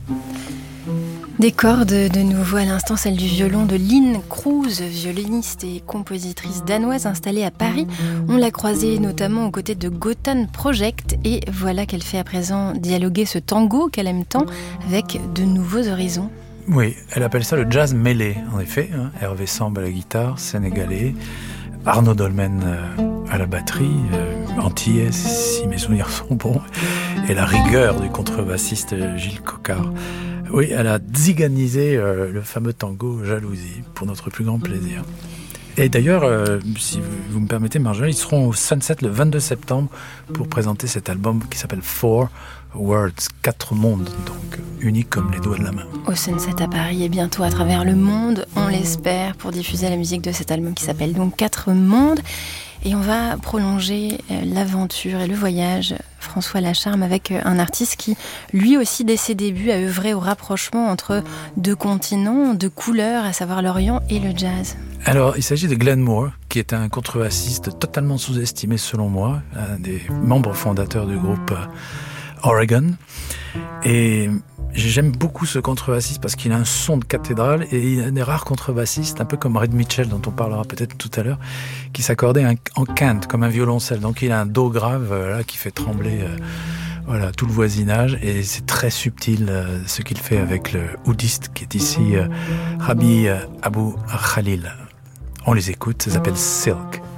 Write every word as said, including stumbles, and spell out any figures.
Des cordes de nouveau à l'instant, celle du violon de Lynn Cruz, violoniste et compositrice danoise installée à Paris. On l'a croisée notamment aux côtés de Gotan Project et voilà qu'elle fait à présent dialoguer ce tango qu'elle aime tant avec de nouveaux horizons. Oui, elle appelle ça le jazz mêlé, en effet. Hein. Hervé Samb à la guitare, sénégalais. Arnaud Dolmen à la batterie, euh, antillais, si mes souvenirs sont bons. Et la rigueur du contrebassiste Gilles Coquard. Oui, elle a ziganisé euh, le fameux tango Jalousie, pour notre plus grand plaisir. Et d'ailleurs, euh, si vous, vous me permettez, Marjorie, ils seront au Sunset le vingt-deux septembre pour présenter cet album qui s'appelle Four Worlds, quatre mondes, donc unique comme les doigts de la main. Au Sunset à Paris et bientôt à travers le monde, on l'espère, pour diffuser la musique de cet album qui s'appelle donc Quatre mondes. Et on va prolonger l'aventure et le voyage, François Lacharme, avec un artiste qui, lui aussi, dès ses débuts, a œuvré au rapprochement entre deux continents, deux couleurs, à savoir l'Orient et le jazz. Alors, il s'agit de Glenn Moore, qui est un contrebassiste totalement sous-estimé selon moi, un des membres fondateurs du groupe Oregon. Et j'aime beaucoup ce contrebassiste parce qu'il a un son de cathédrale et il y a des rares contrebassistes, un peu comme Red Mitchell, dont on parlera peut-être tout à l'heure, qui s'accordait en quinte, comme un violoncelle. Donc il a un do grave là, qui fait trembler euh, voilà, tout le voisinage et c'est très subtil euh, ce qu'il fait avec le oudiste qui est ici, euh, Rabbi Abou Khalil. On les écoute, ça s'appelle Silk.